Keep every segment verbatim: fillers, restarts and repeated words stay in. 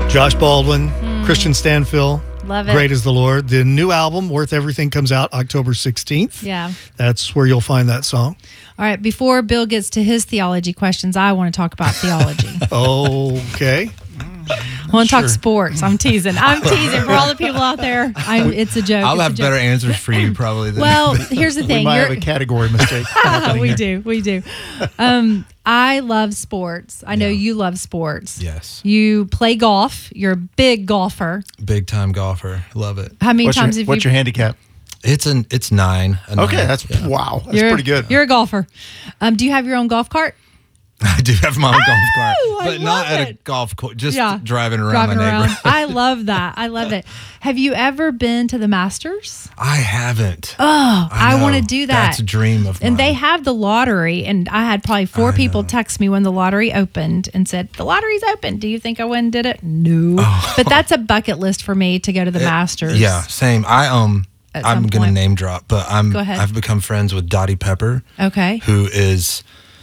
Josh Baldwin, mm. Christian Stanfill. Love it. Great is the Lord. The new album, Worth Everything, comes out October sixteenth. Yeah. That's where you'll find that song. All right. Before Bill gets to his theology questions, I want to talk about theology. Okay. I want to sure. talk sports. I'm teasing. I'm teasing for all the people out there. I'm, it's a joke. I'll it's have better answers for you probably. Than well, here's the thing. We might You're, have a category mistake. we here. do. We do. Um, I love sports. I know yeah. you love sports. Yes. You play golf. You're a big golfer. Big time golfer. Love it. How many what's times your, have what's you? your handicap? It's an it's nine. A okay, nine. that's yeah. wow. That's you're, pretty good. You're a golfer. Um, do you have your own golf cart? I do have my own oh, golf cart, I but not it. at a golf course. Just yeah. driving around driving my around. neighborhood. I love that. I love it. Have you ever been to the Masters? I haven't. Oh, I, I want to do that. That's a dream of mine. And they have the lottery, and I had probably four I people know. text me when the lottery opened and said, the lottery's open. Do you think I went and did it? No. Oh. But that's a bucket list for me to go to the it, Masters. Yeah, same. I um I'm going to name drop, but I'm Go ahead. I've become friends with Dottie Pepper. Okay. Who is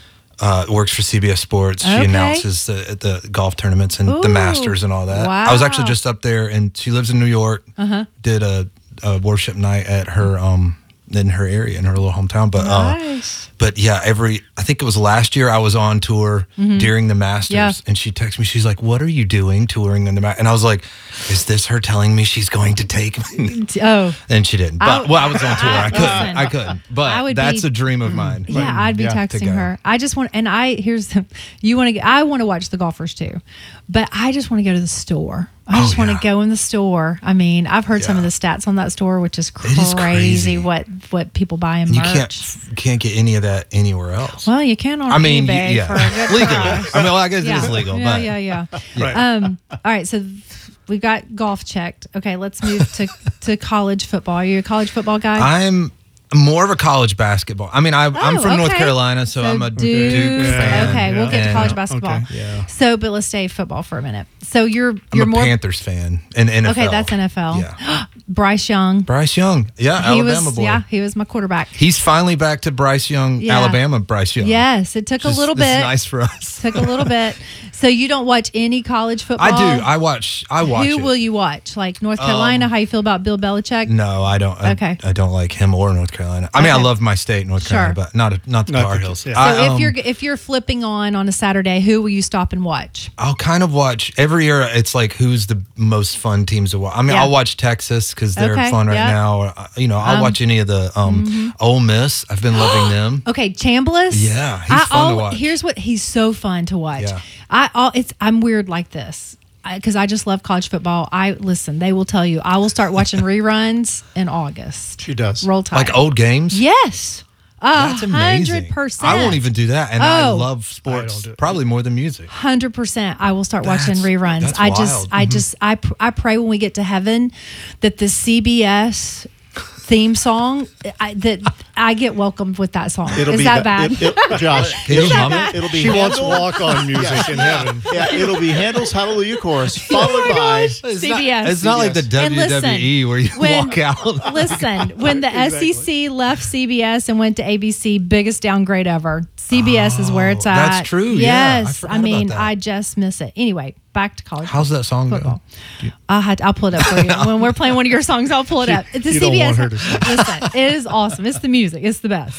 Uh, works for C B S Sports. She okay. announces the the golf tournaments and Ooh, the Masters and all that. Wow. I was actually just up there, and she lives in New York. Uh-huh. Did a, a worship night at her um in her area in her little hometown. But nice. uh, but yeah, every I think it was last year I was on tour mm-hmm. during the Masters, yeah. and she texted me. She's like, "What are you doing touring in the Masters?" And I was like, "Is this her telling me she's going to take me?" Oh, and she didn't. But I, well, I was on tour. I, I couldn't. listen, I couldn't. But I would that's be, a dream of mine. Yeah, like, I'd be yeah, texting her. I just want, and I here's the, you want to. I want to watch the golfers too, but I just want to go to the store. I just oh, want to yeah. go in the store. I mean, I've heard yeah. some of the stats on that store, which is crazy, is crazy. what what people buy in you merch. can't can't get any of that anywhere else. Well, you can on I mean, eBay yeah. for a good legally. price. I mean, well, I guess yeah. it is legal. Yeah, but. yeah, yeah. Right. Um, all right, so we've got golf checked. Okay, let's move to to college football. Are you a college football guy? I'm more of a college basketball. I mean, I, oh, I'm from okay. North Carolina, so, so I'm a Duke, Duke yeah. fan. Okay, we'll get to college and, basketball. Okay. Yeah. So, but let's stay football for a minute. So you're you're I'm a more Panthers fan in N F L. Okay, that's N F L. Yeah. Bryce Young. Bryce Young. Yeah, he Alabama was, boy. Yeah, he was my quarterback. He's finally back to Bryce Young, yeah. Alabama Bryce Young. Yes, it took Just, a little this bit. Is nice for us. Took a little bit. So you don't watch any college football? I do. I watch. I watch. Who it. will you watch? Like North Carolina? Um, How you feel about Bill Belichick? No, I don't. I, okay. I don't like him or North Carolina. I mean, okay. I love my state, North Carolina, sure. but not a, not the not Tar the, Heels. Yeah. So I, if um, you're if you're flipping on on a Saturday, who will you stop and watch? I'll kind of watch every year. It's like who's the most fun teams to watch. I mean, yeah. I'll watch Texas because they're okay. fun right yep. now. Or, you know, I'll um, watch any of the um, mm-hmm. Ole Miss. I've been loving them. Okay, Chambliss. Yeah, he's I, fun all, to watch. Here's what he's so fun to watch. Yeah. I all it's I'm weird like this because I, I just love college football. I listen. They will tell you. I will start watching reruns in August. She does. Roll Tide. Like old games. Yes. That's A amazing. hundred percent. I won't even do that, and I Oh. love sports I don't do it. probably more than music. Hundred percent. I will start That's- watching reruns. that's I just, wild. I Mhm. just, I, pr- I pray when we get to heaven that the C B S theme song I, that I get welcomed with that song. It'll Is be that the- bad? It, it, Josh, Can you it'll, hum it? it'll be She wants Handel- walk-on music in heaven. Yeah, it'll be Handel's Hallelujah Chorus, followed Oh my by gosh. It's C B S. Not, it's not like the And W W E listen, where you when- walk out. Listen, when the Exactly. S E C left C B S and went to A B C, biggest downgrade ever. C B S is where it's Oh, at. that's true, yeah. I Yes, forgot I, mean, about that. I just miss it. Anyway, back to college. How's that song football. go? I had, I'll pull it up for you. When we're playing one of your songs, I'll pull it up. It's the you don't C B S. want her to sing. Listen, it is awesome. It's the music. It's the best.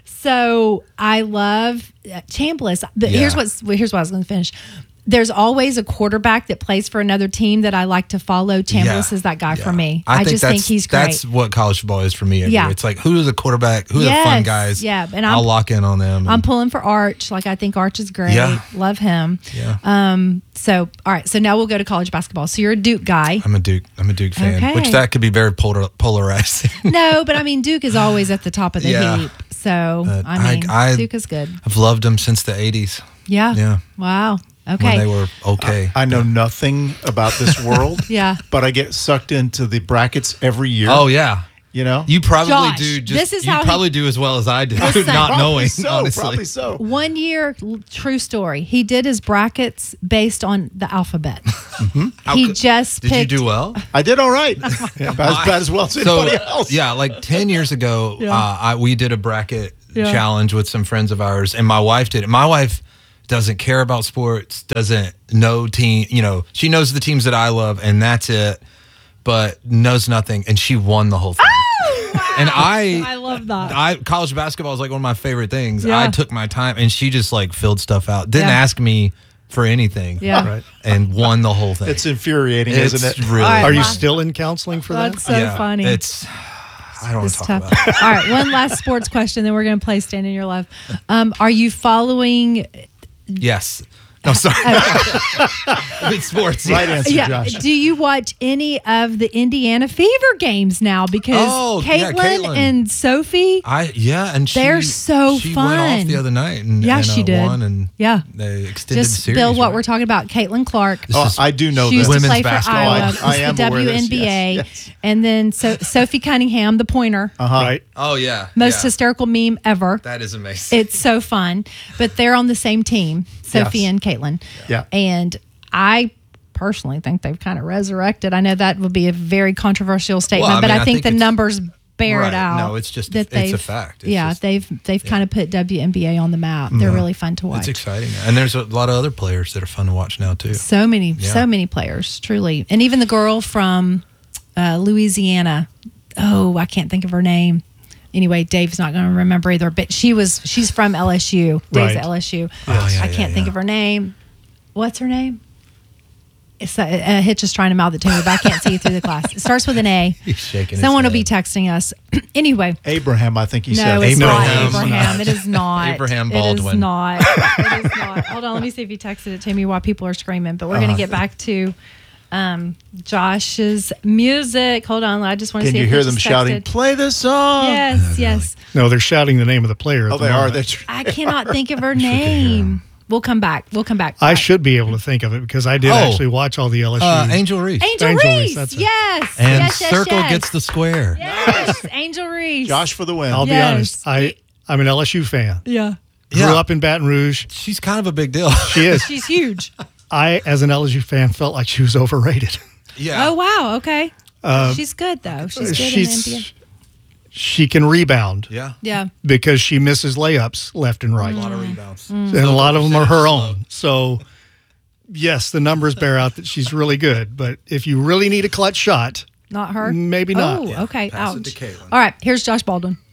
So I love uh, Chambliss. But Yeah. here's what's well, here's what I was going to finish. There's always a quarterback that plays for another team that I like to follow. Chambliss Yeah. is that guy Yeah. for me. I, I, think just that's, think he's great. That's what college football is for me. Every Yeah. year. It's like who are the quarterback? Who are the fun Yes. guys? Yeah, and I'll I'm- lock in on them. I'm and- pulling for Arch. Like I think Arch is great. Yeah. Love him. Yeah. Um. So all right. So now we'll go to college basketball. So you're a Duke guy. I'm a Duke. I'm a Duke fan, Okay. which that could be very polar, polarizing. No, but I mean Duke is always at the top of the Yeah. heap. So But I mean I- I- Duke is good. I've loved them since the eighties. Yeah. Yeah. Wow. When Okay. they were okay. I know nothing about this world. Yeah. But I get sucked into the brackets every year. oh yeah. You know? You probably Josh, do. Just, this is you how he- probably do as well as I do, Listen. not Probably knowing. so, honestly, Probably so. One year, l- true story. He did his brackets based on the alphabet. How He could- just did picked. you do well? I did all right. About, as, about as well as anybody else. Yeah, like ten years ago, Yeah. uh, I, we did a bracket Yeah. challenge with some friends of ours, and my wife did it. My wife doesn't care about sports, doesn't know team. You know, she knows the teams that I love, and that's it. But knows nothing, and she won the whole thing. Oh, wow. And I, I love that. I college basketball is like one of my favorite things. Yeah. I took my time, and she just like filled stuff out. Didn't Yeah. ask me for anything. Yeah. Right. And won the whole thing. It's infuriating, It's isn't it? really. All right. Are you Wow. still in counseling for that? That's so yeah, funny. It's. I don't want It's to talk tough. about it. All right, one last sports question, then we're going to play Stand in Your Love. Um, are you following? Yes. No, sorry. It's sports. Right yeah. answer, Yeah. Josh. Do you watch any of the Indiana Fever games now? Because Oh, yeah, Caitlin, Caitlin. and Sophie. I yeah, and she, They're so she fun. went off the other night and Yeah, and, she uh, did. won and Yeah. they extended Just the series. Bill, what right? we're talking about, Caitlin Clark. This Oh, is- I do know She used that. to Women's play for basketball. Iowa. I- It's I am the aware of this, W N B A. yes, yes. And then so Sophie Cunningham, the pointer, Uh-huh. Right. Oh yeah, most yeah. hysterical meme ever. That is amazing. It's so fun. But they're on the same team, Sophie Yes. and Caitlin. Yeah. And I personally think they've kind of resurrected. I know that would be a very controversial statement, Well, I but mean, I I think, think the it's- numbers bear Right. it out. No, it's just- that it's a they've- fact. It's yeah, just- they've they've kind of put W N B A on the map. They're really fun to watch. It's exciting, and there's a lot of other players that are fun to watch now too. So many, Yeah. so many players, truly, and even the girl from uh, Louisiana. Oh, I can't think of her name. Anyway, Dave's not going to remember either. But she was, she's from L S U. Dave's Right. at L S U. Oh, yeah, I yeah, can't think yeah. of her name. What's her name? It's uh, uh, Hitch is trying to mouth it to me, but I can't see it through the class. It starts with an A. He's shaking. his Someone will be head. texting us. Anyway, Abraham, I think he said. no, it's not Abraham. Abraham. It is not. Abraham It is Baldwin. not. It is not. Hold on, let me see if he texted it to me while people are screaming. But we're going to get back to um, Josh's music. Hold on, I just want to Can see you if hear Hitch them has shouting, texted. play the song? Yes, yes. No, they're shouting the name of the player. at Oh, the they are. moment. That's I cannot think of her can hear name. We'll come back. We'll come back. I should be able to think of it because I did Oh. actually watch all the L S U. Uh, Angel Reese. Angel, Angel Reese, Reese. that's it. Yes. and yes, yes, Circle yes. gets the square. Yes, Angel Reese. Josh for the win. I'll be Yes. honest. I I'm an L S U fan. Yeah. Grew Yeah. up in Baton Rouge. She's kind of a big deal. She is. She's huge. I, as an L S U fan, felt like she was overrated. yeah. Oh wow. Okay. she's good though. She's good in the N B A. She's she can rebound Yeah. Yeah. because she misses layups left and right, A lot of rebounds. Mm. and a lot of them are her Slow. own. So, yes, the numbers bear out that she's really good. But if you really need a clutch shot, Not her. Maybe not. Oh, Yeah. okay. Pass it Ouch. to Caitlin. All right. Here's Josh Baldwin.